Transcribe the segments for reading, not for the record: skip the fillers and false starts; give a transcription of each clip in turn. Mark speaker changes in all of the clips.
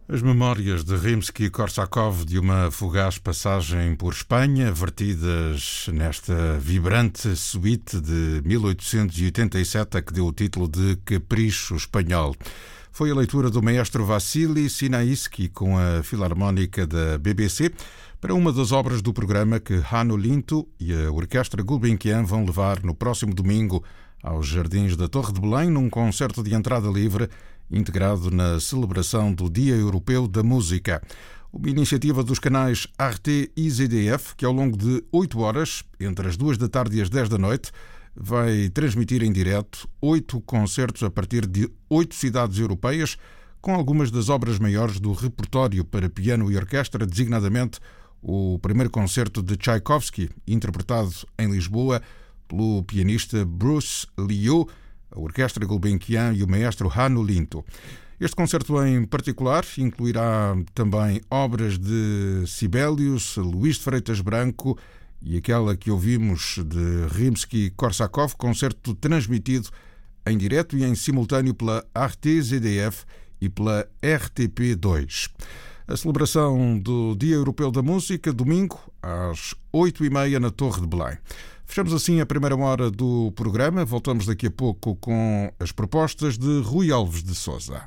Speaker 1: As memórias de Rimsky-Korsakov de uma fugaz passagem por Espanha, vertidas nesta vibrante suíte de 1887, a que deu o título de Capricho Espanhol. Foi a leitura do maestro Vassili Sinaisky com a Filarmónica da BBC para uma das obras do programa que Hannu Lintu e a Orquestra Gulbenkian vão levar no próximo domingo aos Jardins da Torre de Belém, num concerto de entrada livre integrado na celebração do Dia Europeu da Música. Uma iniciativa dos canais RT e ZDF, que ao longo de 8 horas, entre as 2 da tarde e as 10 da noite, vai transmitir em direto 8 concertos a partir de 8 cidades europeias, com algumas das obras maiores do repertório para piano e orquestra, designadamente o primeiro concerto de Tchaikovsky, interpretado em Lisboa pelo pianista Bruce Liu, a Orquestra Gulbenkian e o maestro Hannu Lintu. Este concerto em particular incluirá também obras de Sibelius, Luís de Freitas Branco e aquela que ouvimos de Rimsky-Korsakov, concerto transmitido em direto e em simultâneo pela RT-ZDF e pela RTP2. A celebração do Dia Europeu da Música, domingo, às 8h30 na Torre de Belém. Fechamos assim a primeira hora do programa. Voltamos daqui a pouco com as propostas de Rui Alves de Sousa.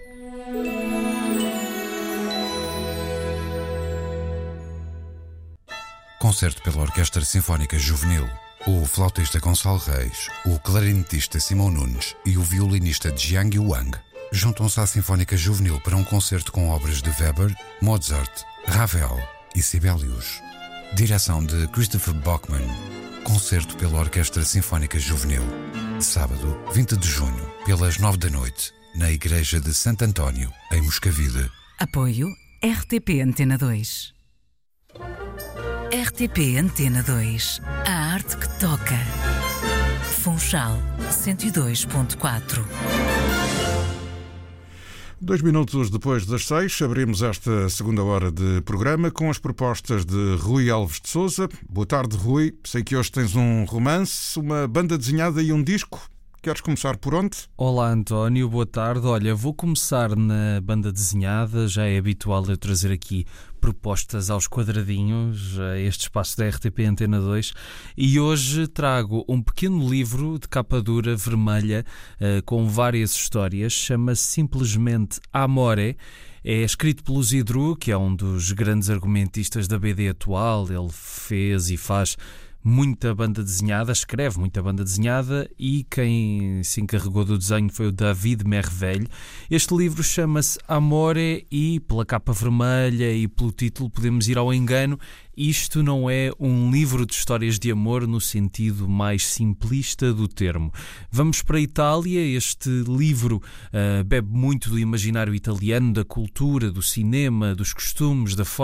Speaker 2: Concerto pela Orquestra Sinfónica Juvenil. O flautista Gonçalo Reis, o clarinetista Simão Nunes e o violinista Jiang Yuang juntam-se à Sinfónica Juvenil para um concerto com obras de Weber, Mozart, Ravel e Sibelius. Direção de Christopher Bachmann. Concerto pela Orquestra Sinfónica Juvenil. Sábado, 20 de junho, pelas 9 da noite, na Igreja de Santo António, em Moscavide.
Speaker 3: Apoio RTP Antena 2. RTP Antena 2. A arte que toca. Funchal 102.4.
Speaker 1: 2 minutos depois das 6, abrimos esta segunda hora de programa com as propostas de Rui Alves de Sousa. Boa tarde, Rui. Sei que hoje tens um romance, uma banda desenhada e um disco. Queres começar por onde?
Speaker 4: Olá, António. Boa tarde. Olha, vou começar na banda desenhada. Já é habitual eu trazer aqui propostas aos quadradinhos, a este espaço da RTP Antena 2. E hoje trago um pequeno livro de capa dura, vermelha, com várias histórias. Chama-se simplesmente Amore. É escrito pelo Zidru, que é um dos grandes argumentistas da BD atual. Ele fez e faz muita banda desenhada, escreve muita banda desenhada, e quem se encarregou do desenho foi o David Merveille. Este livro chama-se Amore e, pela capa vermelha e pelo título, podemos ir ao engano. Isto não é um livro de histórias de amor no sentido mais simplista do termo. Vamos para a Itália. Este livro bebe muito do imaginário italiano, da cultura, do cinema, dos costumes, da forma